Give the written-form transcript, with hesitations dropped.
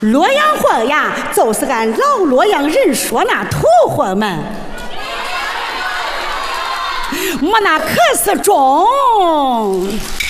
洛阳话呀，就是俺老洛阳人说那土话们，我那可是中。